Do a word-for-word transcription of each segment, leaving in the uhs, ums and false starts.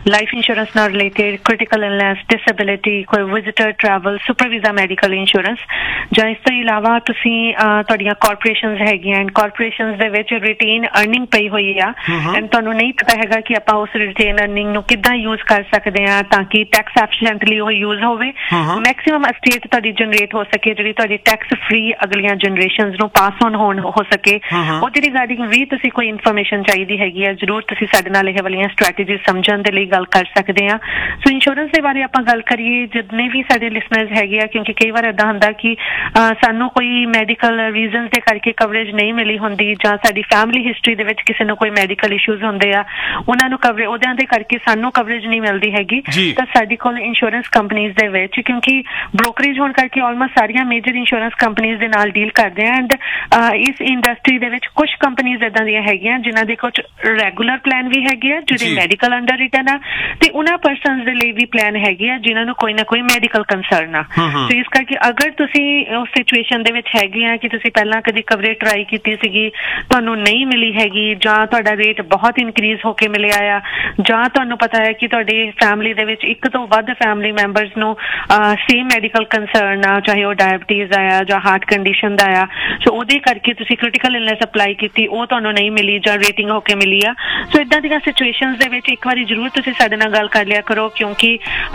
Life insurance ਨਾਲ related critical illness, disability, ਕੋਈ visitor travel, super visa medical insurance, ਜਾਂ ਇਸ ਤੋਂ ਇਲਾਵਾ ਤੁਸੀਂ ਤੁਹਾਡੀਆਂ ਕਾਰਪੋਰੇਸ਼ਨਸ ਹੈਗੀਆਂ ਐਂਡ ਕਾਰਪੋਰੇਸ਼ਨਸ ਦੇ ਵਿੱਚ ਰਿਟੇਨ ਅਰਨਿੰਗ ਪਈ ਹੋਈ ਆ ਐਂਡ ਤੁਹਾਨੂੰ ਨਹੀਂ ਪਤਾ ਹੈਗਾ ਕਿ ਆਪਾਂ ਉਸ ਰਿਟੇਨ ਅਰਨਿੰਗ ਨੂੰ ਕਿੱਦਾਂ ਯੂਜ਼ ਕਰ ਸਕਦੇ ਹਾਂ ਤਾਂ ਕਿ ਟੈਕਸ ਐਫੀਸ਼ੀਐਂਟਲੀ ਉਹ ਯੂਜ਼ ਹੋਵੇ, ਮੈਕਸੀਮਮ ਅਸਟੇਟ ਤੁਹਾਡੀ ਜਨਰੇਟ ਹੋ ਸਕੇ ਜਿਹੜੀ ਤੁਹਾਡੀ ਟੈਕਸ ਫ੍ਰੀ ਅਗਲੀਆਂ ਜਨਰੇਸ਼ਨਸ ਨੂੰ ਪਾਸ ਔਨ ਹੋਣ ਹੋ ਸਕੇ, ਉਹਦੀ ਰਿਗਾਰਡਿੰਗ ਵੀ ਤੁਸੀਂ ਕੋਈ ਇਨਫੋਰਮੇਸ਼ਨ ਚਾਹੀਦੀ ਹੈਗੀ ਆ, ਜ਼ਰੂਰ ਤੁਸੀਂ ਸਾਡੇ ਨਾਲ ਇਹ ਵਾਲੀਆਂ ਸਟ੍ਰੈਟੇਜੀ ਸਮਝਣ ਦੇ ਲਈ ਗੱਲ ਕਰ ਸਕਦੇ ਆ। ਸੋ ਇੰਸ਼ੋਰੈਂਸ ਦੇ ਬਾਰੇ ਆਪਾਂ ਗੱਲ ਕਰੀਏ, ਜਿੰਨੇ ਵੀ ਸਾਡੇ ਲਿਸਨਰਸ ਹੈਗੇ ਆ, ਕਿਉਂਕਿ ਕਈ ਵਾਰ ਏਦਾਂ ਹੁੰਦਾ ਕਿ ਸਾਨੂੰ ਕੋਈ ਮੈਡੀਕਲ ਰੀਜ਼ਨਸ ਦੇ ਕਰਕੇ ਕਵਰੇਜ ਨਹੀਂ ਮਿਲੀ ਹੁੰਦੀ ਜਾਂ ਸਾਡੀ ਫੈਮਿਲੀ ਹਿਸਟਰੀ ਦੇ ਵਿੱਚ ਕਿਸੇ ਨੂੰ ਕੋਈ ਮੈਡੀਕਲ ਇਸ਼ੂਜ਼ ਹੁੰਦੇ ਆ, ਉਹਨਾਂ ਨੂੰ ਕਵਰੇ ਉਹਦਿਆਂ ਦੇ ਕਰਕੇ ਸਾਨੂੰ ਕਵਰੇਜ ਨਹੀਂ ਮਿਲਦੀ ਹੈਗੀ, ਤਾਂ ਸਾਡੇ ਕੋਲ ਇੰਸ਼ੋਰੈਂਸ ਕੰਪਨੀਜ਼ ਦੇ ਵਿੱਚ, ਕਿਉਂਕਿ ਬ੍ਰੋਕਰੇਜ ਹੋਣ ਕਰਕੇ ਆਲਮੋਸਟ ਸਾਰੀਆਂ ਮੇਜਰ ਇੰਸ਼ੋਰੈਂਸ ਕੰਪਨੀਜ਼ ਦੇ ਨਾਲ ਡੀਲ ਕਰਦੇ ਆ ਐਂਡ ਇਸ ਇੰਡਸਟਰੀ ਦੇ ਵਿੱਚ ਕੁਝ ਕੰਪਨੀਜ਼ ਏਦਾਂ ਦੀਆਂ ਹੈਗੀਆਂ ਜਿਨ੍ਹਾਂ ਦੇ ਕੁਝ ਰੈਗੂਲਰ ਪਲਾਨ ਵੀ ਹੈਗੇ ਆ ਜਿਹੜੇ ਮੈਡੀਕਲ ਅੰਡਰ ਰਿਟਨ ਆ, ਤੇ ਉਹਨਾਂ ਪਰਸਨਸ ਦੇ ਲਈ ਵੀ ਪਲਾਨ ਹੈਗੇ ਆ ਜਿਨ੍ਹਾਂ ਨੂੰ ਕੋਈ ਨਾ ਕੋਈ ਮੈਡੀਕਲ ਕੰਸਰਨ ਆ। ਸੋ ਇਸ ਕਰਕੇ ਅਗਰ ਤੁਸੀਂ ਉਸ ਸਿਚੁਏਸ਼ਨ ਦੇ ਵਿੱਚ ਹੈਗੇ ਆ ਕਿ ਤੁਸੀਂ ਪਹਿਲਾਂ ਕਦੀ ਕਵਰੇਜ ਟਰਾਈ ਕੀਤੀ ਸੀਗੀ, ਤੁਹਾਨੂੰ ਨਹੀਂ ਮਿਲੀ ਹੈਗੀ, ਜਾਂ ਤੁਹਾਡਾ ਰੇਟ ਬਹੁਤ ਇਨਕਰੀਜ਼ ਹੋ ਕੇ ਮਿਲਿਆ ਆ, ਜਾਂ ਤੁਹਾਨੂੰ ਪਤਾ ਹੈ ਕਿ ਤੁਹਾਡੀ ਫੈਮਿਲੀ ਦੇ ਵਿੱਚ ਇੱਕ ਤੋਂ ਵੱਧ ਫੈਮਿਲੀ ਮੈਂਬਰਸ ਨੂੰ ਸੇਮ ਮੈਡੀਕਲ ਕੰਸਰਨ ਆ, ਚਾਹੇ ਉਹ ਡਾਇਬਟੀਜ਼ ਆ ਜਾਂ ਹਾਰਟ ਕੰਡੀਸ਼ਨ ਦਾ ਆ, ਸੋ ਉਹਦੇ ਕਰਕੇ ਤੁਸੀਂ ਕ੍ਰਿਟੀਕਲ ਇਲਨੈਸ ਅਪਲਾਈ ਕੀਤੀ, ਉਹ ਤੁਹਾਨੂੰ ਨਹੀਂ ਮਿਲੀ ਜਾਂ ਰੇਟਿੰਗ ਹੋ ਕੇ ਮਿਲੀ ਆ। ਸੋ ਇੱਦਾਂ ਦੀਆਂ ਸਿਚੁਏਸ਼ਨਸ ਦੇ ਵਿੱਚ ਇੱਕ ਵਾਰੀ ਜ਼ਰੂਰ ਤੁਸੀਂ ਸਾਡੇ ਨਾਲ ਗੱਲ ਕਰ ਲਿਆ ਕਰੋ, ਕਿਉਂਕਿ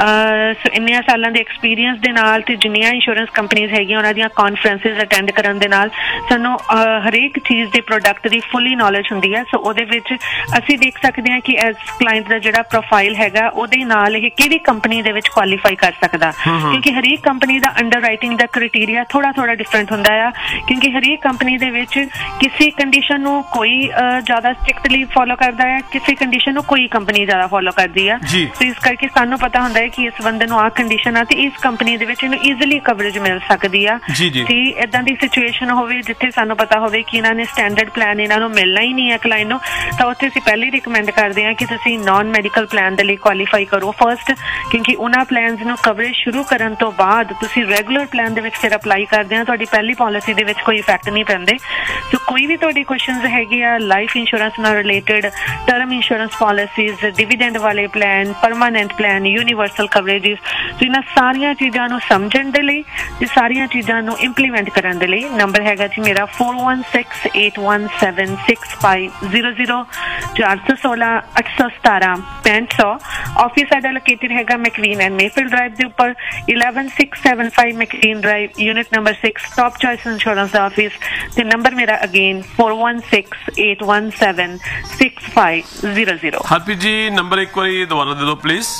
ਇੰਨਿਆਂ ਸਾਲਾਂ ਦੇ ਐਕਸਪੀਰੀਅੰਸ ਦੇ ਨਾਲ ਤੇ ਜਿੰਨੀਆਂ ਇੰਸ਼ੋਰੈਂਸ ਕੰਪਨੀਜ਼ ਹੈਗੀਆਂ ਉਹਨਾਂ ਦੀਆਂ ਕਾਨਫਰੰਸਿਸ ਅਟੈਂਡ ਕਰਨ ਦੇ ਨਾਲ ਸਾਨੂੰ ਹਰੇਕ ਚੀਜ਼ ਦੇ ਪ੍ਰੋਡਕਟ ਦੀ ਫੁੱਲੀ ਨੌਲੇਜ ਹੁੰਦੀ ਹੈ। ਸੋ ਉਹਦੇ ਵਿੱਚ ਅਸੀਂ ਦੇਖ ਸਕਦੇ ਹਾਂ ਕਿ ਐਜ਼ ਕਲਾਇੰਟ ਦਾ ਜਿਹੜਾ ਪ੍ਰੋਫਾਈਲ ਹੈਗਾ ਉਹਦੇ ਨਾਲ ਇਹ ਕਿਹੜੀ ਕੰਪਨੀ ਦੇ ਵਿੱਚ ਕੁਆਲੀਫਾਈ ਕਰ ਸਕਦਾ, ਕਿਉਂਕਿ ਹਰੇਕ ਕੰਪਨੀ ਦਾ ਅੰਡਰ ਰਾਈਟਿੰਗ ਦਾ ਕ੍ਰਾਈਟੇਰੀਆ ਥੋੜਾ ਥੋੜਾ ਡਿਫਰੈਂਟ ਹੁੰਦਾ ਆ, ਕਿਉਂਕਿ ਹਰੇਕ ਕੰਪਨੀ ਦੇ ਵਿੱਚ ਕਿਸੇ ਕੰਡੀਸ਼ਨ ਨੂੰ ਕੋਈ ਜ਼ਿਆਦਾ ਸਟ੍ਰਿਕਟਲੀ ਫੋਲੋ ਕਰਦਾ ਹੈ, ਕਿਸੇ ਕੰਡੀਸ਼ਨ ਨੂੰ ਕੋਈ ਕੰਪਨੀ ਜ਼ਿਆਦਾ ਫੋਲੋ ਕਰਦੀ ਆ। ਸੋ ਇਸ ਕਰਕੇ ਸਾਨੂੰ ਪਤਾ ਹੁੰਦਾ ਹੈ ਕਿ ਇਸ ਬੰਦੇ ਨੂੰ ਆਹ ਕੰਡੀਸ਼ਨ ਆ ਤੇ ਇਸ ਕੰਪਨੀ ਦੇ ਵਿੱਚ ਇਹਨੂੰ ਈਜ਼ੀਲੀ ਕਵਰੇਜ ਮਿਲ ਸਕਦੀ ਆ। ਤੇ ਏਦਾਂ ਦੀ ਸਿਚੁਏਸ਼ਨ ਹੋਵੇ ਜਿੱਥੇ ਸਾਨੂੰ ਪਤਾ ਹੋਵੇ ਕਿ ਇਹਨਾਂ ਨੇ ਸਟੈਂਡਰਡ ਪਲਾਨ ਇਹਨਾਂ ਨੂੰ ਮਿਲਣਾ ਹੀ ਨਹੀਂ ਹੈ ਕਲਾਇੰਟ ਨੂੰ, ਤਾਂ ਉੱਥੇ ਅਸੀਂ ਪਹਿਲੇ ਰਿਕਮੈਂਡ ਕਰਦੇ ਹਾਂ ਕਿ ਤੁਸੀਂ ਨਾਨ ਮੈਡੀਕਲ ਪਲਾਨ ਦੇ ਲਈ ਕੁਆਲੀਫਾਈ ਕਰੋ ਫਸਟ, ਕਿਉਂਕਿ ਉਹਨਾਂ ਪਲਾਨਸ ਨੂੰ ਕਵਰੇਜ ਸ਼ੁਰੂ ਕਰਨ ਤੋਂ ਬਾਅਦ ਤੁਸੀਂ ਰੈਗੂਲਰ ਪਲਾਨ ਦੇ ਵਿੱਚ ਫਿਰ ਅਪਲਾਈ ਕਰਦੇ ਆ, ਤੁਹਾਡੀ ਪਹਿਲੀ ਪਾਲਿਸੀ ਦੇ ਵਿੱਚ ਕੋਈ ਇਫੈਕਟ ਨਹੀਂ ਪੈਂਦੇ। ਸੋ ਕੋਈ ਵੀ ਤੁਹਾਡੀ ਕੁਐਸਚਨਸ ਹੈਗੇ ਆ ਲਾਈਫ ਇੰਸ਼ੋਰੈਂਸ ਨਾਲ related, term insurance policies, dividend ਵਾਲੇ ਪਲਾਨ, ਪਰਮਾਨੈਂਟ ਪਲਾਨ, ਯੂਨੀਵਰਸਲ ਕਵਰੇਜਿਸ, ਸੋ ਇਹਨਾਂ ਸਾਰੀਆਂ ਚੀਜ਼ਾਂ ਨੂੰ ਸਮਝਣ ਦੇ ਲਈ ਤੇ ਸਾਰੀਆਂ ਚੀਜ਼ਾਂ ਨੂੰ ਇੰਪਲੀਮੈਂਟ ਕਰਨ ਦੇ ਲਈ ਨੰਬਰ ਹੈਗਾ ਜੀ ਮੇਰਾ four one six eight one seven six five zero zero ਚਾਰ ਸੌ ਸੋਲਾਂ ਅੱਠ ਸੌ ਸਤਾਰਾਂ ਪੈਂਹਠ ਸੌ। ਆਫਿਸ ਸਾਡਾ ਲੋਕੇਟਡ ਹੈਗਾ ਮੈਕਵੀਨ ਐਂਡ ਮੇਫੀਲਡ ਡਰਾਈਵ ਦੇ ਉੱਪਰ eleven six seven five ਮੈਕਵੀਨ drive, unit number six, top choice insurance ਦਾ ਆਫਿਸ, ਤੇ ਨੰਬਰ ਮੇਰਾ again four one six eight one seven six five zero zero। Harpreet ji number ਇੱਕ ਵਾਰੀ ਦੁਬਾਰਾ ਦੇ ਦਿਓ please.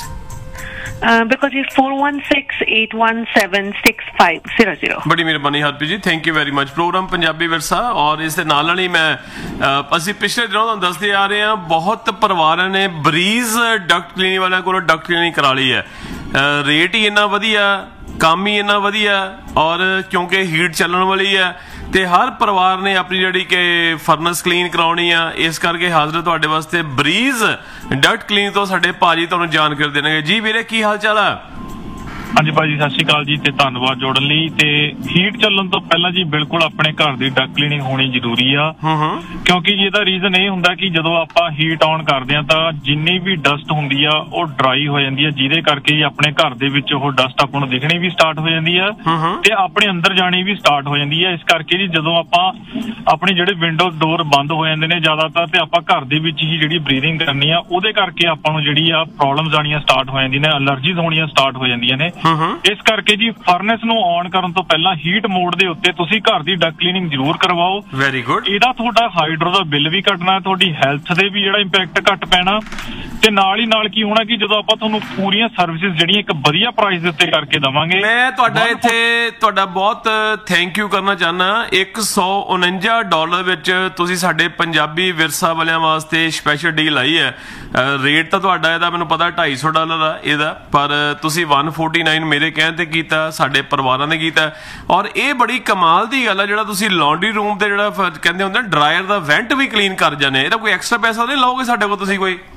because it's four one six eight one seven six five zero zero। ਬੜੀ ਮਿਹਰਬਾਨੀ Harpreet ji, thank you very much. Programme Punjabi ਵਿਰਸਾ ਔਰ ਇਸ ਦੇ ਨਾਲ ਨਾਲ ਹੀ ਮੈਂ ਅਸੀਂ ਪਿਛਲੇ ਦਿਨੋਂ ਤੁਹਾਨੂੰ ਦੱਸਦੇ ਆ ਰਹੇ ਹਾਂ, ਬਹੁਤ ਪਰਿਵਾਰਾਂ ਨੇ ਬਰੀਜ਼ ਡਕਟ ਕਲੀਨਿਕ ਵਾਲਿਆਂ ਕੋਲੋਂ ਡਕਟ ਕਲੀਨਿਕ ਕਰਾ ਲਈ ਹੈ। ਰੇਟ ਹੀ ਇੰਨਾ ਵਧੀਆ, ਕੰਮ ਹੀ ਇੰਨਾ ਵਧੀਆ, ਔਰ ਕਿਉਂਕਿ ਹੀਟ ਚੱਲਣ ਵਾਲੀ ਹੈ ਤੇ ਹਰ ਪਰਿਵਾਰ ਨੇ ਆਪਣੀ ਜਿਹੜੀ ਕਿ ਫਰਨਸ ਕਲੀਨ ਕਰਾਉਣੀ ਆ, ਇਸ ਕਰਕੇ ਹਾਜ਼ਰ ਤੁਹਾਡੇ ਵਾਸਤੇ ਬਰੀਜ਼ ਡਕਟ ਕਲੀਨ ਤੋਂ ਸਾਡੇ ਭਾਜੀ ਤੁਹਾਨੂੰ ਜਾਣਕਾਰੀ ਦੇਣਗੇ। ਜੀ ਵੀਰੇ ਕੀ ਹਾਲ ਚਾਲ ਆ? ਹਾਂਜੀ ਭਾਜੀ ਸਤਿ ਸ਼੍ਰੀ ਅਕਾਲ ਜੀ, ਤੇ ਧੰਨਵਾਦ ਜੋੜਨ ਲਈ। ਤੇ ਹੀਟ ਚੱਲਣ ਤੋਂ ਪਹਿਲਾਂ ਜੀ ਬਿਲਕੁਲ ਆਪਣੇ ਘਰ ਦੀ ਡਕ ਕਲੀਨਿੰਗ ਹੋਣੀ ਜ਼ਰੂਰੀ ਆ, ਕਿਉਂਕਿ ਇਹਦਾ ਰੀਜ਼ਨ ਇਹ ਹੁੰਦਾ ਕਿ ਜਦੋਂ ਆਪਾਂ ਹੀਟ ਆਨ ਕਰਦੇ ਆ ਤਾਂ ਜਿੰਨੀ ਵੀ ਡਸਟ ਹੁੰਦੀ ਆ ਉਹ ਡਰਾਈ ਹੋ ਜਾਂਦੀ ਆ, ਜਿਹਦੇ ਕਰਕੇ ਆਪਣੇ ਘਰ ਦੇ ਵਿੱਚ ਉਹ ਡਸਟ ਆਪਾਂ ਨੂੰ ਦਿਖਣੀ ਵੀ ਸਟਾਰਟ ਹੋ ਜਾਂਦੀ ਆ ਤੇ ਆਪਣੇ ਅੰਦਰ ਜਾਣੀ ਵੀ ਸਟਾਰਟ ਹੋ ਜਾਂਦੀ ਆ। ਇਸ ਕਰਕੇ ਜੀ ਜਦੋਂ ਆਪਾਂ ਆਪਣੇ ਜਿਹੜੇ ਵਿੰਡੋ ਡੋਰ ਬੰਦ ਹੋ ਜਾਂਦੇ ਨੇ ਜ਼ਿਆਦਾਤਰ, ਤੇ ਆਪਾਂ ਘਰ ਦੇ ਵਿੱਚ ਹੀ ਜਿਹੜੀ ਬਰੀਥਿੰਗ ਕਰਨੀ ਆ, ਉਹਦੇ ਕਰਕੇ ਆਪਾਂ ਨੂੰ ਜਿਹੜੀ ਆ ਪ੍ਰੋਬਲਮਸ ਆਉਣੀਆਂ ਸਟਾਰਟ ਹੋ ਜਾਂਦੀਆਂ ਨੇ, ਅਲਰਜੀਜ਼ ਹੋਣੀਆਂ ਸਟਾਰਟ ਹੋ ਜਾਂਦੀਆਂ ਨੇ। ਇਸ ਕਰਕੇ ਜੀ ਫਰਨੈਸ ਨੂੰ ਔਨ ਕਰਨ ਤੋਂ ਪਹਿਲਾਂ ਹੀਟ ਮੋਡ ਦੇ ਉੱਤੇ ਤੁਸੀਂ ਘਰ ਦੀ ਡਕ ਕਲੀਨਿੰਗ ਜ਼ਰੂਰ ਕਰਵਾਓ। Very good. ਇਹਦਾ ਤੁਹਾਡਾ ਹਾਈਡਰੋ ਦਾ ਬਿੱਲ ਵੀ ਘਟਣਾ, ਤੁਹਾਡੀ ਹੈਲਥ ਦੇ ਵੀ ਜਿਹੜਾ ਇੰਪੈਕਟ ਘੱਟ ਪੈਣਾ, ਤੇ ਨਾਲ ਹੀ ਨਾਲ ਕੀ ਹੋਣਾ ਕਿ ਜਦੋਂ ਆਪਾਂ ਤੁਹਾਨੂੰ ਪੂਰੀਆਂ ਸਰਵਿਸਿਜ਼ ਜਿਹੜੀਆਂ ਇੱਕ ਵਧੀਆ ਪ੍ਰਾਈਸ ਦੇ ਉੱਤੇ ਕਰਕੇ ਦੇਵਾਂਗੇ। ਮੈਂ ਤੁਹਾਡਾ ਇੱਥੇ ਤੁਹਾਡਾ ਬਹੁਤ ਥੈਂਕ ਯੂ ਕਰਨਾ ਚਾਹੁੰਦਾ। ਇੱਕ ਸੌ ਉਣੰਜਾ ਡਾਲਰ ਵਿੱਚ ਤੁਸੀਂ ਸਾਡੇ ਪੰਜਾਬੀ ਵਿਰਸਾ ਵਾਲਿਆਂ ਵਾਸਤੇ ਸਪੈਸ਼ਲ ਡੀਲ ਆਈ ਹੈ। ਰੇਟ ਤਾਂ ਤੁਹਾਡਾ ਇਹਦਾ ਮੈਨੂੰ ਪਤਾ ਢਾਈ ਸੌ ਡਾਲਰ ਦਾ ਇਹਦਾ, ਪਰ ਤੁਸੀਂ one forty-nine ਮੇਰੇ ਕਹਿਣ ਤੇ ਕੀਤਾ, ਸਾਡੇ ਪਰਿਵਾਰਾਂ ਨੇ ਕੀਤਾ। ਔਰ ਇਹ ਬੜੀ ਕਮਾਲ ਦੀ ਗੱਲ ਆ, ਜਿਹੜਾ ਤੁਸੀਂ ਲਾਂਡਰੀ ਰੂਮ ਤੇ ਜਿਹੜਾ ਕਹਿੰਦੇ ਹੁੰਦੇ ਡਰਾਇਰ ਦਾ ਵੈਂਟ ਵੀ ਕਲੀਨ ਕਰ ਜਾਂਦੇ, ਇਹਦਾ ਕੋਈ ਐਕਸਟਰਾ ਪੈਸਾ ਨਹੀਂ ਲਓਗੇ ਸਾਡੇ ਕੋਲ ਤੁਸੀਂ ਕੋਈ?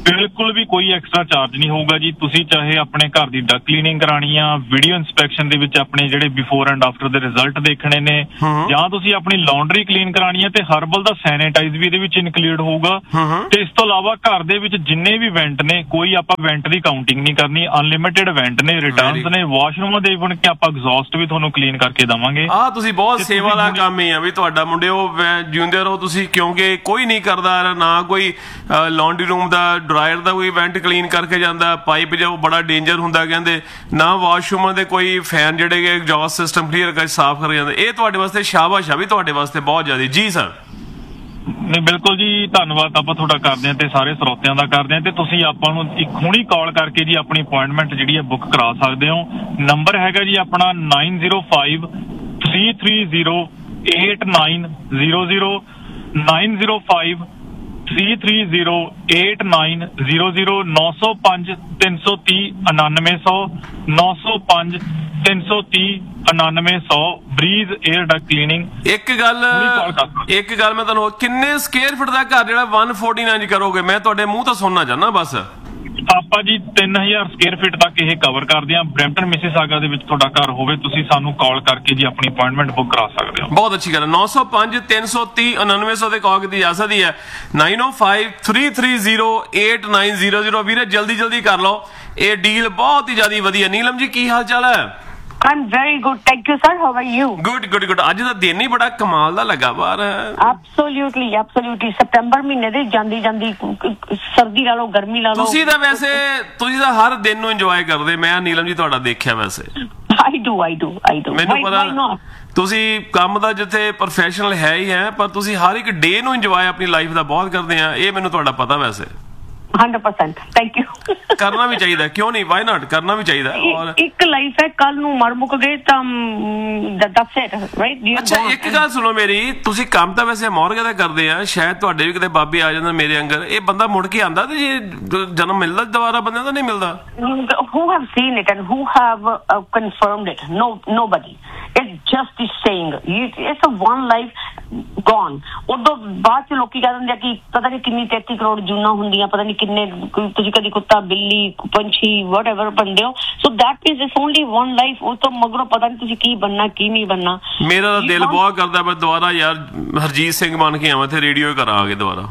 ਬਿਲਕੁਲ ਵੀ ਕੋਈ ਐਕਸਟਰਾ ਚਾਰਜ ਨਹੀਂ ਹੋਊਗਾ ਜੀ। ਤੁਸੀਂ ਚਾਹੇ ਆਪਣੇ ਘਰ ਦੀ ਡਕ ਕਲੀਨਿੰਗ ਕਰਾਣੀ ਆ, ਵੀਡੀਓ ਇੰਸਪੈਕਸ਼ਨ ਦੇ ਵਿੱਚ ਆਪਣੇ ਜਿਹੜੇ ਬਿਫੋਰ ਐਂਡ ਆਫਟਰ ਦੇ ਰਿਜ਼ਲਟ ਦੇਖਣੇ ਨੇ, ਜਾਂ ਤੁਸੀਂ ਆਪਣੀ ਲਾਂਡਰੀ ਕਲੀਨ ਕਰਾਣੀ ਹੈ ਤੇ ਹਰਬਲ ਦਾ ਸੈਨੀਟਾਈਜ਼ ਵੀ ਇਹਦੇ ਵਿੱਚ ਇਨਕਲੂਡ ਹੋਊਗਾ। ਤੇ ਇਸ ਤੋਂ ਇਲਾਵਾ ਘਰ ਦੇ ਵਿੱਚ ਜਿੰਨੇ ਵੀ ਵੈਂਟ ਨੇ, ਕੋਈ ਆਪਾਂ ਵੈਂਟ ਦੀ ਕਾਊਂਟਿੰਗ ਨਹੀਂ ਕਰਨੀ, ਅਨਲਿਮਿਟਿਡ ਵੈਂਟ ਨੇ, ਰਿਟਰਨਸ ਨੇ, ਵਾਸ਼ਰੂਮਾਂ ਦੇ ਬਣ ਕੇ ਆਪਾਂ ਐਗਜ਼ੌਸਟ ਵੀ ਤੁਹਾਨੂੰ ਕਲੀਨ ਕਰਕੇ ਦੇਵਾਂਗੇ। ਆਹ ਤੁਸੀਂ ਬਹੁਤ ਸੇਵਾ ਦਾ ਕੰਮ ਹੀ ਆ ਵੀ ਤੁਹਾਡਾ ਮੁੰਡਿਓ, ਜਿਉਂਦੇ ਰਹੋ ਤੁਸੀਂ, ਕਿਉਂਕਿ ਕੋਈ ਨਹੀਂ ਕਰਦਾ ਨਾ ਕੋਈ ਲਾਂਡਰੀ ਰੂਮ ਦਾ ਡਰਾਇਰ ਦਾ ਕੋਈ ਵੈਂਟ ਕਲੀਨ ਕਰਕੇ ਜਾਂਦਾ, ਪਾਈਪ ਜੋ ਬੜਾ ਡੇਂਜਰ ਹੁੰਦਾ ਕਹਿੰਦੇ, ਨਾ ਵਾਸ਼ਰੂਮਾਂ ਦੇ ਕੋਈ ਫੈਨ ਜਿਹੜੇ ਕਿ ਐਗਜ਼ੌਸਟ ਸਿਸਟਮ ਕਲੀਅਰ ਕਰਕੇ ਸਾਫ਼ ਕਰ ਜਾਂਦੇ। ਇਹ ਤੁਹਾਡੇ ਵਾਸਤੇ ਸ਼ਾਬਾਸ਼ ਆ ਵੀ ਤੁਹਾਡੇ ਵਾਸਤੇ ਬਹੁਤ ਜ਼ਿਆਦਾ। ਜੀ ਸਰ। ਨਹੀਂ ਬਿਲਕੁਲ ਜੀ, ਧੰਨਵਾਦ ਆਪਾਂ ਤੁਹਾਡਾ ਕਰਦੇ ਹਾਂ ਤੇ ਸਾਰੇ ਸਰੋਤਿਆਂ ਦਾ ਕਰਦੇ ਹਾਂ। ਤੇ ਤੁਸੀਂ ਆਪਾਂ ਨੂੰ ਇੱਕ ਹੁਣੀ ਕਾਲ ਕਰਕੇ ਜੀ ਆਪਣੀ ਅਪਾਇੰਟਮੈਂਟ ਜਿਹੜੀ ਹੈ ਬੁੱਕ ਕਰਾ ਸਕਦੇ ਹੋ। ਨੰਬਰ ਹੈਗਾ ਜੀ ਆਪਣਾ nine zero five three three zero eight nine zero zero nine zero five three three zero eight nine zero zero ਨੌ ਸੌ ਪੰਜ ਤਿੰਨ ਸੌ ਤੀਹ ਉਨਾਨਵੇਂ ਸੌ ਨੌ ਸੌ ਪੰਜ ਤਿੰਨ ਸੌ ਤੀਹ ਉਨਾਨਵੇਂ ਸੌ ਬਰੀਜ਼ 에ਅਰ ਡਕ ਕਲੀਨਿੰਗ। ਇੱਕ ਗੱਲ ਇੱਕ ਗੱਲ ਮੈਂ ਤੁਹਾਨੂੰ, ਕਿੰਨੇ ਸਕੁਅਰ ਫੁੱਟ ਦਾ ਘਰ ਜਿਹੜਾ ਇੱਕ ਸੌ ਚਾਲੀ ਕਰੋਗੇ? ਮੈਂ ਤੁਹਾਡੇ ਮੂੰਹ ਤੋਂ ਸੁਣਨਾ ਚਾਹੁੰਦਾ ਬਸ। ਆਪਾਂ ਜੀ ਤਿੰਨ ਹਜ਼ਾਰ ਸਕੁਅਰ ਫੀਟ ਤੱਕ ਇਹ ਕਵਰ ਕਰਦੇ ਹਾਂ। ਬਰੈਂਪਟਨ ਮਿਸੀਸਾਗਾ ਦੇ ਵਿੱਚ ਤੁਹਾਡਾ ਘਰ ਹੋਵੇ, ਤੁਸੀਂ ਸਾਨੂੰ ਕਾਲ ਕਰਕੇ ਜੀ ਆਪਣੀ ਅਪਾਇੰਟਮੈਂਟ ਬੁੱਕ ਕਰਾ ਸਕਦੇ ਹੋ। ਬਹੁਤ ਅੱਛੀ ਗੱਲ। ਨੌ ਸੌ ਪੰਜ ਤਿੰਨ ਸੌ ਤੀਹ ਉਨਾਨਵੇਂ ਸੌ ਦੇ ਕਾਲ ਕੀਤੀ ਜਾ ਸਕਦੀ ਹੈ। ਨਾਈਨ ਓ five three three zero eight nine zero zero. ਵੀਰੇ ਜਲਦੀ ਜਲਦੀ ਕਰ ਲਓ, ਇਹ ਡੀਲ ਬਹੁਤ ਹੀ ਜ਼ਿਆਦਾ ਵਧੀਆ। ਨੀਲਮ ਜੀ ਕੀ ਹਾਲ ਚਾਲ ਹੈ? I'm very good, thank you sir. How are you? Good, good, good. ਅੱਜ ਦਾ ਦਿਨ ਹੀ ਬੜਾ ਕਮਾਲ ਦਾ ਲੱਗਾ ਬਾਹਰ। Absolutely, absolutely. ਸਤੰਬਰ ਮਹੀਨੇ ਦੇ ਜਾਂਦੀ ਜਾਂਦੀ ਸਰਦੀ ਲਾ ਲਓ, ਗਰਮੀ ਲਾ ਲਓ। ਤੁਸੀਂ ਤਾਂ ਵੈਸੇ ਤੁਸੀਂ ਤਾਂ ਹਰ ਦਿਨ ਨੂੰ ਇੰਜੋਏ ਕਰਦੇ। ਮੈਂ ਨੀਲਮ ਜੀ ਤੁਹਾਡਾ ਦੇਖਿਆ ਵੈਸੇ। I do, I do, I do. ਮੈਨੂੰ ਪਤਾ ਤੁਸੀਂ ਕੰਮ ਦਾ ਜਿੱਥੇ ਪ੍ਰੋਫੈਸ਼ਨਲ ਹੈ ਹੀ ਹੈ, ਪਰ ਤੁਸੀਂ ਹਰ ਇੱਕ ਡੇ ਨੂੰ ਇੰਜੋਏ ਆਪਣੀ ਲਾਈਫ ਦਾ ਬਹੁਤ ਕਰਦੇ ਆ। ਇਹ ਮੈਨੂੰ ਤੁਹਾਡਾ ਪਤਾ ਵੈਸੇ। Hundred percent thank you. करना भी चाहिए, क्यों नहीं, वाई नॉट, करना भी चाहिए। और एक लाइफ है, कल नू मर मुक गए तो दैट्स इट, राइट? अच्छा एक गल सुनो मेरी, ਤੁਸੀਂ ਕੰਮ ਤਾਂ ਵੈਸੇ ਮੌਰਗੇ ਦਾ ਕਰਦੇ ਆ, ਸ਼ਾਇਦ ਤੁਹਾਡੇ ਵੀ ਕਿਤੇ ਬਾਬੇ ਆ ਜਾਂਦਾ ਮੇਰੇ ਅੰਗਰ। ਇਹ ਬੰਦਾ ਮੁੜ ਕੇ ਆਂਦਾ ਤੇ ਜੇ ਜਨਮ ਮਿਲਦਾ ਦੁਬਾਰਾ ਬੰਦੇ ਦਾ ਨਹੀਂ ਮਿਲਦਾ? Who have seen it and who have uh, confirmed it? No, nobody. It's just the saying. It's a one life gone. ਉਦੋਂ ਬਾਅਦ ਚ ਲੋਕੀ ਕਹਿ ਦਿੰਦੇ ਆ ਕਿ ਪਤਾ ਨਹੀਂ ਕਿੰਨੀ ਤੇਤੀ ਕਰੋੜ ਜੂਨਾਂ ਹੁੰਦੀਆਂ, ਪਤਾ ਨਹੀਂ ਕਿੰਨੇ ਤੁਸੀਂ ਕਦੀ ਕੁੱਤਾ ਬਿੱਲੀ ਪੰਛੀ ਵਟਐਵਰ ਬਣਦੇ ਹੋ। So that is it's only one life. ਉਹ ਤੋਂ ਮਗਰੋਂ ਪਤਾ ਨਹੀਂ ਤੁਸੀਂ ਕੀ ਬਣਨਾ ਕੀ ਨਹੀਂ ਬਣਨਾ। ਮੇਰਾ ਤਾਂ ਦਿਲ ਬਹੁਤ ਕਰਦਾ ਮੈਂ ਦੁਬਾਰਾ ਯਾਰ ਹਰਜੀਤ ਸਿੰਘ ਬਣ ਕੇ ਆਵਾਂ ਤੇ ਰੇਡੀਓ ਕਰਾਂਗੇ ਦੁਬਾਰਾ।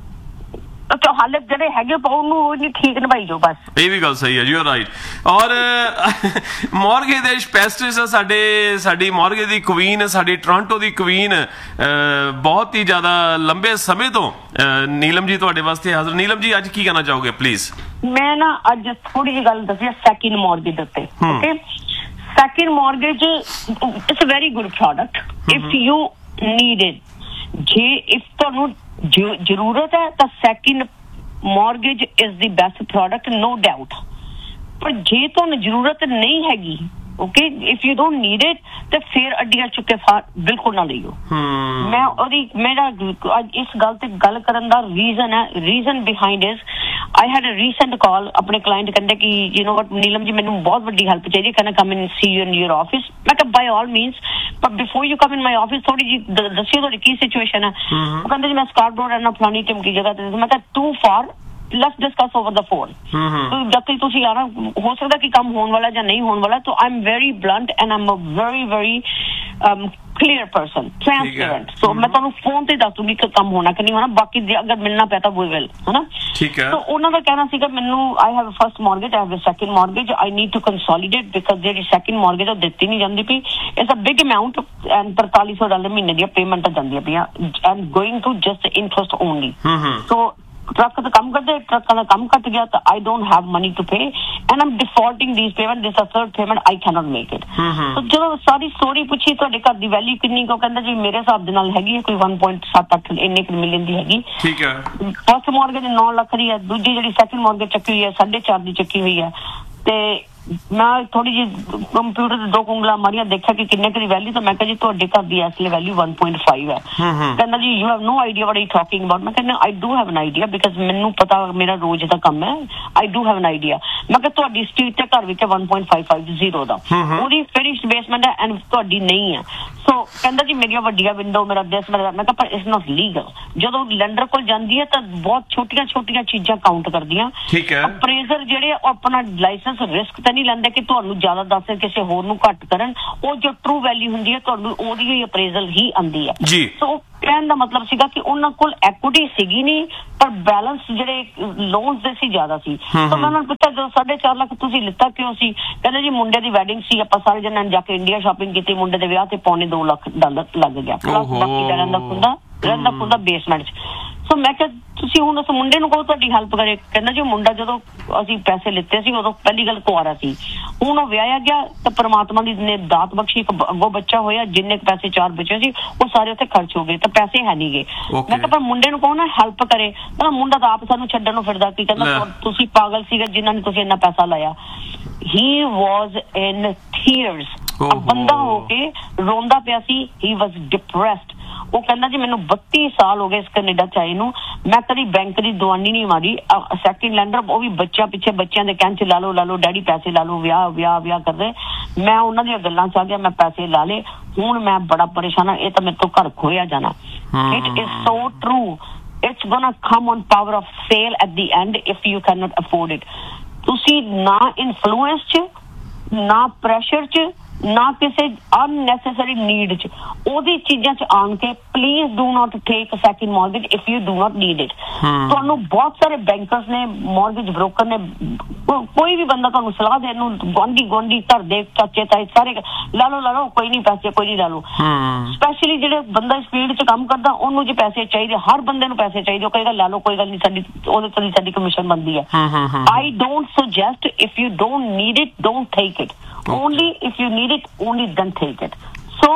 तो हाले ਜਿਹੜੇ ਹੈਗੇ ਉਹਨੂੰ ਨਹੀਂ ਠੀਕ ਨਿਭਾਈ ਜੋ ਬਸ। ਇਹ ਵੀ ਗੱਲ ਸਹੀ ਹੈ, ਯੂ ਆਰ ਰਾਈਟ। ਔਰ ਮੌਰਗੇ ਦੇ ਸਪੈਸ਼ਲਿਸਟ ਸਾਡੇ ਸਾਡੀ ਮੌਰਗੇ ਦੀ ਕੁਈਨ, ਸਾਡੀ ਟੋਰਾਂਟੋ ਦੀ ਕੁਈਨ, ਬਹੁਤ ਹੀ ਜ਼ਿਆਦਾ ਲੰਬੇ ਸਮੇਂ ਤੋਂ ਨੀਲਮ ਜੀ ਤੁਹਾਡੇ ਵਾਸਤੇ ਹਾਜ਼ਰ। ਨੀਲਮ ਜੀ ਅੱਜ ਕੀ ਕਹਿਣਾ ਚਾਹੋਗੇ ਪਲੀਜ਼? ਮੈਂ ਨਾ ਅੱਜ ਥੋੜੀ ਜਿਹੀ ਗੱਲ ਦੱਸੀ ਸੈਕਿੰਡ ਮੌਰਗੇਜ ਦੇ ਉੱਤੇ। Okay, second mortgage it's a very good product if you need it. ਜੇ ਇਫ ਤੁਹਾਨੂੰ ਜ਼ਰੂਰਤ ਹੈ ਤਾਂ second mortgage is the best product, no doubt. ਪਰ ਜੇ ਤੁਹਾਨੂੰ ਜ਼ਰੂਰਤ ਨਹੀਂ ਹੈਗੀ, okay, if you don't need it, ਤੇ ਫਿਰ ਅੱਡੀਆਂ ਚੁੱਕੇ ਫਾਰ ਬਿਲਕੁਲ ਨਾ ਲਈਓ। ਮੈਂ ਉਹਦੀ ਮੇਰਾ ਅੱਜ ਇਸ ਗੱਲ ਤੇ ਗੱਲ ਕਰਨ ਦਾ ਰੀਜ਼ਨ ਹੈ, reason behind is I had a recent ਕਾਲ। ਆਪਣੇ ਕਲਾਇੰਟ ਕਹਿੰਦੇ ਕਿ ਯੂ ਨੋ ਵਟ ਨੀਲਮ ਜੀ ਮੈਨੂੰ ਬਹੁਤ ਵੱਡੀ ਹੈਲਪ ਚਾਹੀਦੀ, can I come in C you in your office? ਮੈਂ ਕਿਹਾ ਬਾਈ ਆਲ ਮੀਨਸ, ਪਰ before you come in my office ਥੋੜੀ ਜੀ ਦੱਸਿਓ ਤੁਹਾਡੀ ਕੀ ਸਿਚੁਏਸ਼ਨ ਹੈ। ਉਹ ਕਹਿੰਦੇ ਜੀ ਮੈਂ ਸਕਾਰਬਰੋ ਰਹਿਣਾ ਫਲਾਣੀ ਟਿਮਕੀ ਜਗ੍ਹਾ ਤੇ। ਮੈਂ ਕਿਹਾ to for, let's discuss over the phone. ਜਦ ਤੱਕ ਤੁਸੀਂ ਆਣਾ, ਹੋ ਸਕਦਾ ਕਿ ਕੰਮ ਹੋਣ ਵਾਲਾ ਜਾਂ ਨਹੀਂ ਹੋਣ ਵਾਲਾ। ਤਾਂ I'm very blunt and I'm a very very um, clear person, transparent. So ਮੈਂ ਤੁਹਾਨੂੰ ਫੋਨ ਤੇ ਦੱਸ ਦੂੰਗੀ ਕਿ ਕੰਮ ਹੋਣਾ ਕਿ ਨਹੀਂ ਹੋਣਾ, ਬਾਕੀ ਜੇ ਅਗਰ ਮਿਲਣਾ ਪਿਆ ਤਾਂ we will, ਹੈ ਨਾ? ਠੀਕ ਹੈ। ਤਾਂ ਉਹਨਾਂ ਦਾ ਕਹਿਣਾ ਸੀਗਾ ਮੈਨੂੰ I have a first mortgage, I have a second mortgage, I need to consolidate because ਜਿਹੜੀ second mortgage ਉਹ ਦਿੱਤੀ ਨਹੀਂ ਜਾਂਦੀ ਪਈ। It's a big amount and forty-four ਸੌ ਡਾਲਰ ਮਹੀਨੇ ਦੀਆਂ ਪੇਮੈਂਟਾਂ ਜਾਂਦੀਆਂ ਪਈਆਂ and going to just the interest only. So truck ਦਾ ਕੰਮ ਕਰਦੇ, ਟਰੱਕਾਂ ਦਾ ਕੰਮ ਘਟ ਗਿਆ ਤਾਂ I don't have money to pay and Aam ਡਿਫਾਲਟਿੰਗ these payment, this a third payment, I cannot make it. ਸੋ ਜਦੋਂ ਸਾਰੀ ਸਟੋਰੀ ਪੁੱਛੀ ਤੁਹਾਡੇ ਘਰ ਦੀ ਵੈਲਿਊ ਕਿੰਨੀ, ਕੋ ਕਹਿੰਦਾ ਜੀ ਮੇਰੇ ਹਿਸਾਬ ਦੇ ਨਾਲ ਹੈਗੀ ਹੈ ਕੋਈ one point seven eight ਇੰਨੇ ਕੁ ਮਿਲੀਅਨ ਦੀ ਹੈਗੀ। ਠੀਕ ਹੈ। ਫਸਟ ਮੌਰਗੇਜ ਨੌ ਲੱਖ ਦੀ ਹੈ, ਦੂਜੀ ਜਿਹੜੀ ਸੈਕਿੰਡ ਮੌਰਗੇਜ ਚੱਕੀ ਹੋਈ ਹੈ ਸਾਢੇ ਚਾਰ ਦੀ ਚੱਕੀ ਹੋਈ ਹੈ। ਤੇ ਮੈਂ ਥੋੜੀ ਜਿਹੀ ਕੰਪਿਊਟਰ ਤੇ ਦੋ ਉਂਗਲਾਂ ਮਾਰੀਆਂ, ਦੇਖਿਆ ਕਿ ਕਿੰਨੇ ਕੁ ਦੀ ਵੈਲਿਊ, ਤਾਂ ਮੈਂ ਕਿਹਾ ਜੀ ਤੁਹਾਡੇ ਘਰ ਦੀ ਇਸ ਲਈ ਵੈਲਿਊ one point five ਹੈ। ਕਹਿੰਦਾ ਜੀ you have no idea what are you talking about. ਮੈਂ ਕਹਿੰਦਾ I do have an idea because ਮੈਨੂੰ ਪਤਾ, ਮੇਰਾ ਰੋਜ਼ ਦਾ ਕੰਮ ਹੈ, I do have an idea. ਮੈਂ ਕਿਹਾ ਤੁਹਾਡੀ ਸਟਰੀਟ ਤੇ ਘਰ ਵਿੱਚ one point five five zero ਦਾ, ਉਹਦੀ ਫਿਨਿਸ਼ਡ ਬੇਸਮੈਂਟ ਹੈ ਐਂਡ ਤੁਹਾਡੀ ਨਹੀਂ ਹੈ। ਸੋ ਕਹਿੰਦਾ ਜੀ ਮੇਰੀਆਂ ਵੱਡੀਆਂ ਵਿੰਡੋ, ਮੇਰਾ ਦਿਸ, ਮੇਰਾ, ਮੈਂ ਕਿਹਾ ਪਰ ਇਟਸ ਨਾਟ ਲੀਗਲ। ਜਦੋਂ ਲੈਂਡਰ ਕੋਲ ਜਾਂਦੀ ਹੈ ਤਾਂ ਬਹੁਤ ਛੋਟੀਆਂ ਛੋਟੀਆਂ ਚੀਜ਼ਾਂ ਕਾਊਂਟ ਕਰਦੀਆਂ। ਠੀਕ ਹੈ। ਅਪਰੇਜ਼ਰ ਜਿਹੜੇ ਉਹ ਆਪਣਾ ਲਾਇਸੈਂਸ ਰਿਸਕ ਤਾਂ ਨਹੀਂ ਲੈਂਦੇ ਕਿ ਤੁਹਾਨੂੰ ਜ਼ਿਆਦਾ ਦੱਸ ਕਿਸੇ ਹੋਰ ਨੂੰ ਘੱਟ ਕਰਨ, ਉਹ ਜੋ ਟਰੂ ਵੈਲਿਊ ਹੁੰਦੀ ਹੈ ਤੁਹਾਨੂੰ ਉਹਦੀ ਹੀ ਅਪਰੇਜ਼ਲ ਹੀ ਆਉਂਦੀ ਹੈ। ਜੀ। ਸੋ ਕਹਿਣ ਦਾ ਮਤਲਬ ਸੀਗਾ ਕਿ ਉਹਨਾਂ ਕੋਲ ਐਕੁਇਟੀ ਸੀਗੀ ਨਹੀਂ, ਪਰ ਬੈਲੈਂਸ ਜਿਹੜੇ ਲੋਨਸ ਦੇ ਸੀ ਜ਼ਿਆਦਾ ਸੀ। ਤਾਂ ਮੈਂ ਉਹਨਾਂ ਨੂੰ ਪੁੱਛਿਆ ਜਦੋਂ ਸਾਢੇ ਚਾਰ ਲੱਖ ਤੁਸੀਂ ਲਿੱਤਾ ਕਿਉਂ ਸੀ? ਕਹਿੰਦੇ ਜੀ ਮੁੰਡੇ ਦੀ ਵੈਡਿੰਗ ਸੀ, ਆਪਾਂ ਸਾਰੇ ਜਣਿਆਂ ਨੇ ਜਾ ਕੇ ਇੰਡੀਆ ਸ਼ਾਪਿੰਗ ਕੀਤੀ, ਮੁੰਡੇ ਦੇ ਵਿਆਹ ਤੇ ਪੌਣੇ ਦੋ ਲੱਖ ਡਾਲਰ ਲੱਗ ਗਿਆ, ਪਲੱਸ ਬਾਕੀ ਰਹਿਣ ਦਾ ਖੁੰਦਾ ਰਹਿਣ ਦਾ ਖੁੰਦਾ ਬੇਸਮੈਂਟ 'ਚ। ਸੋ ਮੈਂ ਕਿਹਾ ਤੁਸੀਂ ਹੁਣ ਉਸ ਮੁੰਡੇ ਨੂੰ ਕਹੋ ਤੁਹਾਡੀ ਹੈਲਪ ਕਰੇ। ਕਹਿੰਦਾ ਜੀ ਮੁੰਡਾ ਜਦੋਂ ਅਸੀਂ ਪੈਸੇ ਲਿੱਤੇ ਸੀ ਉਦੋਂ ਪਹਿਲੀ ਗੱਲ ਕੁਆਰਾ ਸੀ, ਹੁਣ ਉਹ ਵਿਆਹਿਆ ਗਿਆ ਤਾਂ ਪ੍ਰਮਾਤਮਾ ਦੀ ਨੇ ਦਾਤ ਬਖਸ਼ੀ, ਇੱਕ ਅੱਗੋਂ ਬੱਚਾ ਹੋਇਆ, ਜਿੰਨੇ ਪੈਸੇ ਚਾਰ ਬਚੇ ਸੀ ਉਹ ਸਾਰੇ ਉੱਥੇ ਖਰਚ ਹੋ ਗਏ, ਤਾਂ ਪੈਸੇ ਹੈ ਨਹੀਂ ਗਏ। ਮੈਂ ਕਿਹਾ ਪਰ ਮੁੰਡੇ ਨੂੰ ਕਹੋ ਨਾ ਹੈਲਪ ਕਰੇ। ਕਹਿੰਦਾ ਮੁੰਡਾ ਤਾਂ ਆਪ ਸਾਨੂੰ ਛੱਡਣ ਨੂੰ ਫਿਰਦਾ ਕੀ, ਕਹਿੰਦਾ ਤੁਸੀਂ ਪਾਗਲ ਸੀਗੇ ਜਿਨ੍ਹਾਂ ਨੇ ਤੁਸੀਂ ਇੰਨਾ ਪੈਸਾ ਲਾਇਆ। ਹੀ ਵਾਜ਼ ਇਨ ਥੀਅਰਸ, ਬੰਦਾ ਹੋ ਕੇ ਰੋਂਦਾ ਪਿਆ ਸੀ, ਹੀ ਵਾਜ਼ ਡਿਪਰੈਸਡ। ਉਹ ਕਹਿੰਦਾ ਜੀ ਮੈਨੂੰ ਬੱਤੀ ਸਾਲ ਹੋ ਗਏ ਇਸ ਕੈਨੇਡਾ ਚ ਆਏ ਨੂੰ, ਮੈਂ ਕਦੀ ਬੈਂਕ ਦੀ ਦੁਆਨੀ ਨਹੀਂ ਮਾਰੀ। ਸੈਕਿੰਡ ਲੈਂਡਰ ਉਹ ਵੀ ਬੱਚਿਆਂ ਪਿੱਛੇ, ਬੱਚਿਆਂ ਦੇ ਕਹਿਣ ਚ ਲਾ ਲਓ ਲਾ ਲਓ ਡੈਡੀ ਪੈਸੇ ਲਾ ਲਓ, ਵਿਆਹ ਵਿਆਹ ਵਿਆਹ ਕਰਦੇ। ਮੈਂ ਉਹਨਾਂ ਦੀਆਂ ਗੱਲਾਂ ਚ ਆ ਗਿਆ, ਮੈਂ ਪੈਸੇ ਲਾ ਲਏ, ਹੁਣ ਮੈਂ ਬੜਾ ਪਰੇਸ਼ਾਨ ਹਾਂ, ਇਹ ਤਾਂ ਮੇਰੇ ਤੋਂ ਘਰ ਖੋਇਆ ਜਾਣਾ। It is so true, it's ਗੋਨਾ come on power of sale at the and if you can not afford it. ਤੁਸੀਂ ਨਾ ਇਨਫਲੂਐਂਸ ਚ, ਨਾ ਪ੍ਰੈਸ਼ਰ ਚ, ਨਾ ਕਿਸੇ ਅਨਨੈਸੈਸਰੀ ਨੀਡ ਚ, ਉਹਦੀ ਚੀਜ਼ਾਂ ਚ ਆਣ ਕੇ please do not take a second mortgage if you do not need it. ਤੁਹਾਨੂੰ ਬਹੁਤ ਸਾਰੇ ਬੈਂਕਰਸ ਨੇ, ਮੌਰਗੇਜ ਬ੍ਰੋਕਰ ਨੇ, ਕੋਈ ਵੀ ਬੰਦਾ ਤੁਹਾਨੂੰ ਸਲਾਹ ਦੇਣ ਨੂੰ, ਗੁਆਂਢੀ ਗੁਆਂਢੀ ਘਰ ਦੇ ਚਾਚੇ ਤਾਏ ਸਾਰੇ ਲਾ ਲਓ ਲਾ ਲਓ, ਕੋਈ ਨਹੀਂ ਪੈਸੇ, ਕੋਈ ਨਹੀਂ ਲਾ ਲਓ। ਸਪੈਸ਼ਲੀ ਜਿਹੜੇ ਬੰਦਾ ਇਸ ਫੀਲਡ ਚ ਕੰਮ ਕਰਦਾ ਉਹਨੂੰ ਜੇ ਪੈਸੇ ਚਾਹੀਦੇ, ਹਰ ਬੰਦੇ ਨੂੰ ਪੈਸੇ ਚਾਹੀਦੇ, ਉਹ ਕਹੇਗਾ ਲਾ ਲਓ ਕੋਈ ਗੱਲ ਨਹੀਂ, ਸਾਡੀ ਉਹਦੇ ਤੋਂ ਸਾਡੀ ਕਮਿਸ਼ਨ ਬਣਦੀ ਹੈ। I don't suggest, if you don't need it don't take it, only if you need it, only then take it. So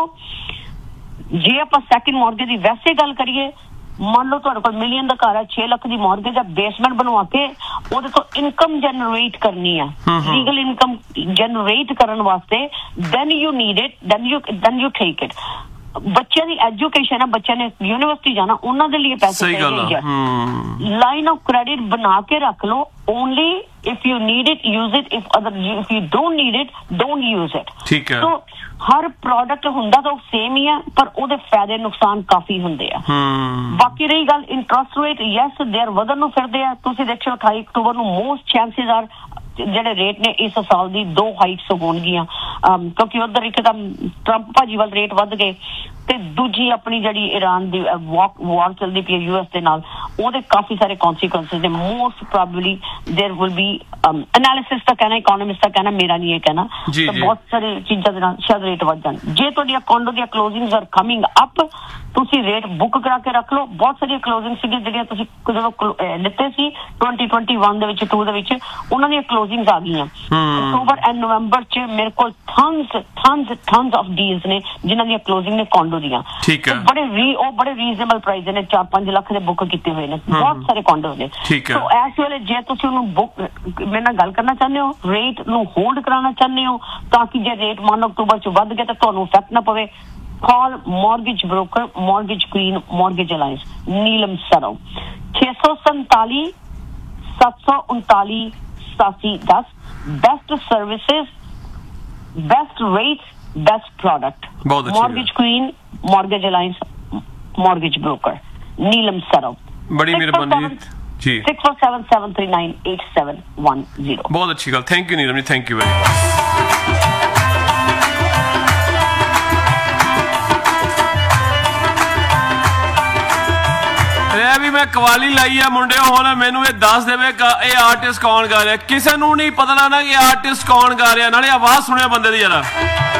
ਜੇ ਆਪਾਂ ਸੈਕਿੰਡ ਮੌਰਗੇਜ ਦੀ ਵੈਸੇ ਗੱਲ ਕਰੀਏ, ਮੰਨ ਲਓ ਤੁਹਾਡੇ ਕੋਲ ਮਿਲੀਅਨ ਦਾ ਘਰ ਹੈ, ਛੇ ਲੱਖ ਦੀ ਮੌਰਗੇਜ ਹੈ, ਬੇਸਮੈਂਟ ਬਣਵਾ ਕੇ ਉਹਦੇ ਤੋਂ ਇਨਕਮ ਜਨਰੇਟ ਕਰਨੀ ਹੈ, ਲੀਗਲ ਇਨਕਮ ਜਨਰੇਟ ਕਰਨ ਵਾਸਤੇ, then you need it, then you then you take it. ਬੱਚਿਆਂ ਦੀ ਐਜੂਕੇਸ਼ਨ ਹੈ, ਬੱਚਿਆਂ ਨੇ ਯੂਨੀਵਰਸਿਟੀ ਜਾਣਾ, ਉਹਨਾਂ ਦੇ ਲਈ ਪੈਸੇ ਚਾਹੀਦੇ ਹੈ। ਲਾਈਨ ਆਫ ਕ੍ਰੈਡਿਟ ਬਣਾ ਕੇ ਰੱਖ ਲਓ, only if you need it use it, if other if you don't need it don't use it। ਠੀਕ ਹੈ। ਸੋ ਹਰ ਪ੍ਰੋਡਕਟ ਹੁੰਦਾ ਤਾਂ ਸੇਮ ਹੀ ਹੈ, ਪਰ ਉਹਦੇ ਫਾਇਦੇ ਨੁਕਸਾਨ ਕਾਫੀ ਹੁੰਦੇ ਆ। ਬਾਕੀ ਰਹੀ ਗੱਲ ਇੰਟਰਸਟ ਰੇਟ, ਯੈਸ ਦੇਰ ਵਧਣ ਨੂੰ ਫਿਰਦੇ ਆ। ਤੁਸੀਂ ਦੇਖਿਓ ਅਠਾਈ ਅਕਤੂਬਰ ਨੂੰ ਮੋਸਟ ਚਾਂਸਿਸ ਆਰ ਜਿਹੜੇ ਰੇਟ ਨੇ ਇਸ ਸਾਲ ਦੀ ਦੋ ਹਾਈਟਸ ਹੋਣਗੀਆਂ, ਕਿਉਂਕਿ ਉਧਰ ਇੱਕ ਤਾਂ ਟਰੰਪ ਭਾਜੀ ਵੱਲ ਰੇਟ ਵੱਧ ਗਏ, ਤੇ ਦੂਜੀ ਆਪਣੀ ਜਿਹੜੀ ਈਰਾਨ ਦੀ ਵਾਰ ਚੱਲਦੀ ਪਈ ਯੂ ਐਸ ਦੇ ਨਾਲ, ਉਹਦੇ ਕਾਫੀ ਸਾਰੇ ਕੌਨਸੀਕੁਐਂਸਿਸ ਨੇ। ਮੋਸਟ ਪ੍ਰੋਬੇਬਲੀ ਦੇਰ ਵਿਲ ਬੀ ਐਨਾਲਿਸਿਸ ਦਾ ਕਹਿਣਾ, ਇਕੋਨੋਮਿਸਟ ਦਾ ਕਹਿਣਾ, ਮੇਰਾ ਨਹੀਂ ਇਹ ਕਹਿਣਾ, ਤਾਂ ਬਹੁਤ ਸਾਰੇ ਚੀਜ਼ਾਂ ਦੇ ਨਾਲ ਸ਼ਾਇਦ ਰੇਟ ਵੱਧ ਜਾਣ। ਜੇ ਤੁਹਾਡੀਆਂ ਕੋਂਡੋ ਦੀਆਂ ਕਲੋਜ਼ਿੰਗਸ ਆਰ ਕਮਿੰਗ ਅਪ, ਤੁਸੀਂ ਰੇਟ ਬੁੱਕ ਕਰਾ ਕੇ ਰੱਖ ਲਓ। ਬਹੁਤ ਸਾਰੀਆਂ ਕਲੋਜ਼ਿੰਗ ਸੀਗੀਆਂ ਜਿਹੜੀਆਂ ਤੁਸੀਂ ਜਦੋਂ ਲਿੱਤੇ ਸੀ ਟਵੈਂਟੀ ਟਵੈਂਟੀ ਵਨ ਦੇ ਵਿੱਚ, ਟੂ ਦੇ ਵਿੱਚ, ਉਹਨਾਂ ਦੀਆਂ ਕਲੋਜ਼ਿੰਗਸ ਆ ਗਈਆਂ। ਅਕਤੂਬਰ ਐਂਡ ਨਵੰਬਰ ਚ ਮੇਰੇ ਕੋਲ ਥਨਸ ਥਨਸ ਥਨਸ ਆਫ ਡੀਲਸ ਨੇ ਜਿਨ੍ਹਾਂ ਦੀਆਂ ਕਲੋਜ਼ਿੰਗ ਨੇ ਕੋਂਡੋ ਦੀਆਂ, ਬੜੇ ਰੀ ਉਹ ਬੜੇ ਰੀਜ਼ਨੇਬਲ ਪ੍ਰਾਈਸ ਨੇ, ਚਾਰ ਪੰਜ ਲੱਖ ਦੇ ਬੁੱਕ ਕੀਤੇ ਹੋਏ ਨੇ ਬਹੁਤ ਸਾਰੇ ਕੋਂਡੋ ਨੇ। ਸੋ ਇਸ ਵੇਲੇ ਜੇ ਤੁਸੀਂ ਉਹਨੂੰ ਬੁੱਕ ਮੇਰੇ ਨਾਲ ਗੱਲ ਕਰਨਾ ਚਾਹੁੰਦੇ ਹੋ, ਰੇਟ ਨੂੰ ਹੋਲਡ ਕਰਾਉਣਾ ਚਾਹੁੰਦੇ ਹੋ, ਤਾਂ ਕਿ ਜੇ ਰੇਟ ਮੰਨ ਲਓ ਅਕਤੂਬਰ ਚ ਵੱਧ ਗਿਆ ਤਾਂ ਤੁਹਾਨੂੰ ਇਫੈਕਟ ਨਾ ਪਵੇ, call mortgage broker, mortgage queen, mortgage alliance, नीलम सरव, छह सौ सैतालीस सात सौ उनतालीस सतासी दस। Best services, best rates, best product, mortgage queen, mortgage alliance, mortgage broker, नीलम सरव। बड़ी मेहरबानी जी। Six four seven seven three nine eight seven one zero. बहुत अच्छी गल, thank you Neelam ji, thank you very much. ਇਹ ਵੀ ਮੈਂ ਕਵਾਲੀ ਲਾਈ ਆ ਮੁੰਡਿਓ, ਹੁਣ ਮੈਨੂੰ ਇਹ ਦੱਸ ਦੇਵੇ ਇਹ ਆਰਟਿਸਟ ਕੌਣ ਗਾ ਰਿਹਾ। ਕਿਸੇ ਨੂੰ ਨਹੀਂ ਪਤਾ ਲੱਗਦਾ ਕਿ ਆਰਟਿਸਟ ਕੌਣ ਗਾ ਰਿਹਾ, ਨਾਲੇ ਆਵਾਜ਼ ਸੁਣਿਆ ਬੰਦੇ ਦੀ ਜਰਾ।